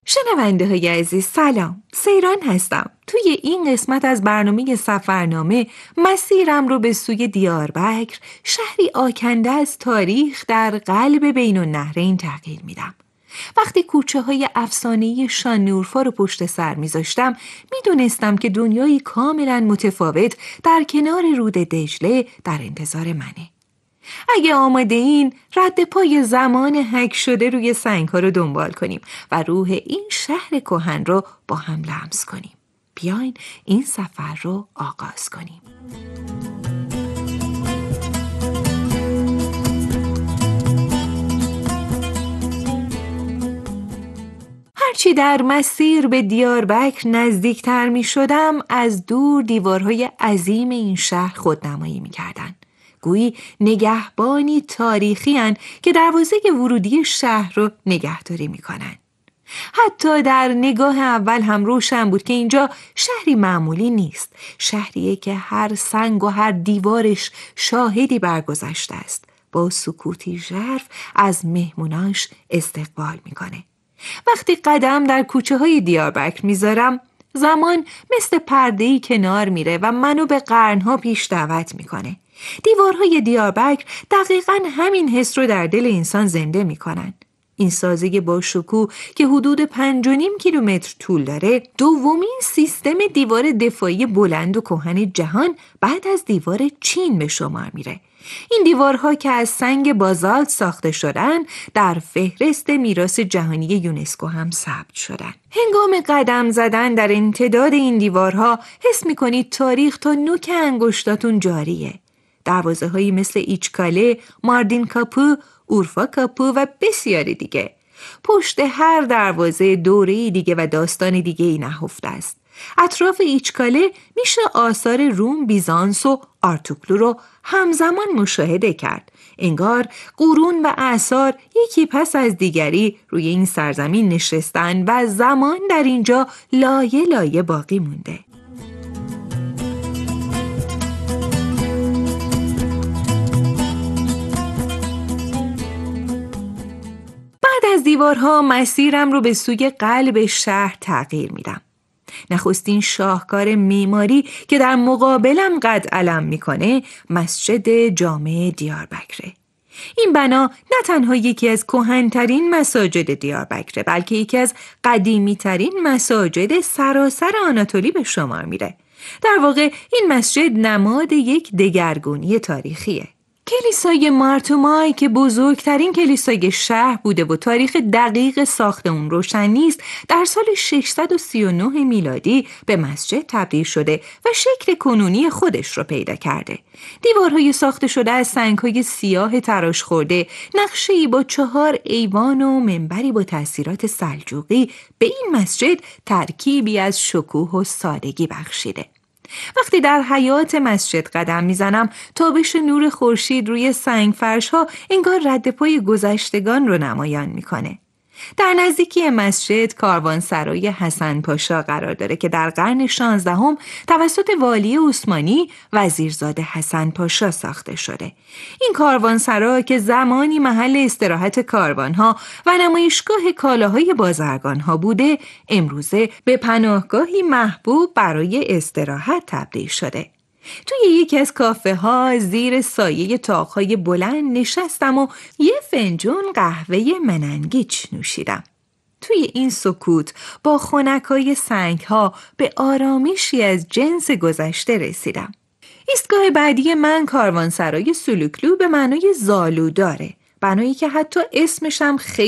شنونده های عزیز سلام، سیران هستم. توی این قسمت از برنامه سفرنامه مسیرم رو به سوی دیاربکر، شهری آکنده از تاریخ در قلب بین النهرین تغییر میدم. وقتی کوچه های افسانه‌ای شانورفا رو پشت سر میذاشتم میدونستم که دنیایی کاملا متفاوت در کنار رود دجله در انتظار منه. اگه آماده این، رد پای زمان حک شده روی سنگ ها رو دنبال کنیم و روح این شهر کهن رو با هم لمس کنیم. بیاین این سفر رو آغاز کنیم. هرچی در مسیر به دیاربکر نزدیکتر می شدم، از دور دیوارهای عظیم این شهر خودنمایی می کردن. گویی نگهبانی تاریخی هن که دروازه ورودی شهر رو نگهداری می کنن. حتی در نگاه اول هم روشن بود که اینجا شهری معمولی نیست، شهریه که هر سنگ و هر دیوارش شاهدی برگذشته است، با سکوتی ژرف از مهموناش استقبال میکنه. وقتی قدم در کوچه های دیاربکر میذارم، زمان مثل پرده‌ای کنار میره و منو به قرنها پیش دعوت میکنه. دیوارهای دیاربکر دقیقاً همین حس رو در دل انسان زنده میکنن. این سازه با شکوه که حدود 5.5 کیلومتر طول داره، دومین سیستم دیوار دفاعی بلند و کهن جهان بعد از دیوار چین به شمار میره. این دیوارها که از سنگ بازالت ساخته شدن، در فهرست میراث جهانی یونسکو هم ثبت شدن. هنگام قدم زدن در امتداد این دیوارها حس میکنید تاریخ تا نوک انگشتاتون جاریه. دروازه‌هایی مثل ایچکاله، ماردین کاپو، اورفا کاپو و بسیاری دیگه. پشت هر دروازه دوره‌ای دیگه و داستان دیگه ای نهفته است. اطراف ایچکاله میشه آثار روم، بیزانس و آرتوکلو رو همزمان مشاهده کرد. انگار قرون و اعصار یکی پس از دیگری روی این سرزمین نشستن و زمان در اینجا لایه لایه باقی مونده. از دیوارها مسیرم رو به سوی قلب شهر تغییر میدم. نخستین شاهکار معماری که در مقابلم قد علم میکنه مسجد جامع دیاربکره. این بنا نه تنها یکی از کهن‌ترین مساجد دیاربکره، بلکه یکی از قدیمی‌ترین مساجد سراسر آناتولی به شمار میره. در واقع این مسجد نماد یک دگرگونی تاریخیه. کلیسای مارتومای که بزرگترین کلیسای شهر بوده و تاریخ دقیق ساخت اون روشن نیست، در سال 639 میلادی به مسجد تبدیل شده و شکل کنونی خودش رو پیدا کرده. دیوارهای ساخته شده از سنگ‌های سیاه تراش خورده، نقشه‌ای با 4 ایوان و منبری با تأثیرات سلجوقی به این مسجد ترکیبی از شکوه و سادگی بخشیده. وقتی در حیاط مسجد قدم میزنم، تابش نور خورشید روی سنگ فرش‌ها انگار رد پای گذشتگان رو نمایان میکنه. در نزدیکی مسجد کاروانسرای حسن پاشا قرار داره که در قرن 16 توسط والی عثمانی وزیرزاده حسن پاشا ساخته شده. این کاروانسرا که زمانی محل استراحت کاروانها و نمایشگاه کالاهای بازرگانها بوده، امروزه به پناهگاهی محبوب برای استراحت تبدیل شده. توی یکی از کافه ها زیر سایه طاق‌های بلند نشستم و یه فنجون قهوه مننگیچ نوشیدم. توی این سکوت با خنکای سنگ ها به آرامشی از جنس گذشته رسیدم. ایستگاه بعدی من کاروانسرای سلوکلو به معنای زالو داره، بنایی که حتی اسمش هم خیلی